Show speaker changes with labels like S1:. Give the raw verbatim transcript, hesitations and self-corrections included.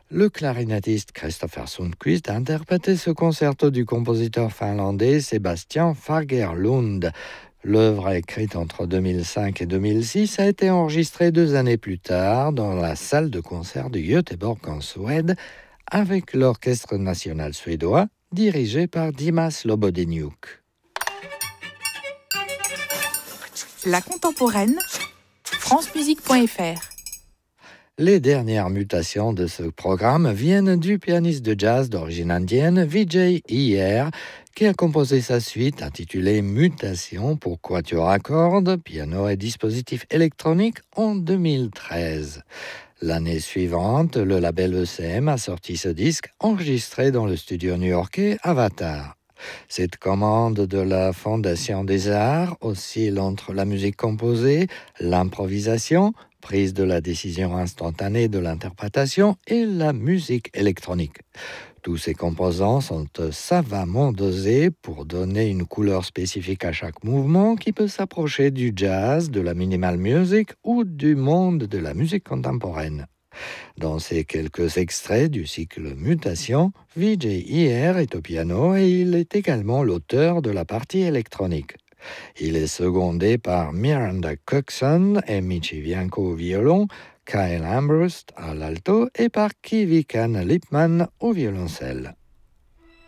S1: Le clarinettiste Christopher Sundquist a interprété ce concerto du compositeur finlandais Sebastian Fagerlund. L'œuvre, écrite entre deux mille cinq et deux mille six, a été enregistrée deux années plus tard dans la salle de concert de Göteborg en Suède avec l'Orchestre national suédois dirigé par Dimas Lobodeniuk.
S2: La contemporaine, francemusique point f r.
S1: Les dernières mutations de ce programme viennent du pianiste de jazz d'origine indienne Vijay Iyer, qui a composé sa suite intitulée Mutation pour quatuor à cordes, piano et dispositifs électroniques en deux mille treize. L'année suivante, le label E C M a sorti ce disque enregistré dans le studio new-yorkais Avatar. Cette commande de la Fondation des Arts oscille entre la musique composée, l'improvisation, prise de la décision instantanée de l'interprétation et la musique électronique. Tous ces composants sont savamment dosés pour donner une couleur spécifique à chaque mouvement qui peut s'approcher du jazz, de la minimal music ou du monde de la musique contemporaine. Dans ces quelques extraits du cycle Mutation, Vijay Iyer est au piano et il est également l'auteur de la partie électronique. Il est secondé par Miranda Coxon et Michi Bianco au violon, Kyle Ambrust à l'alto et par Kivikan Lipman au violoncelle.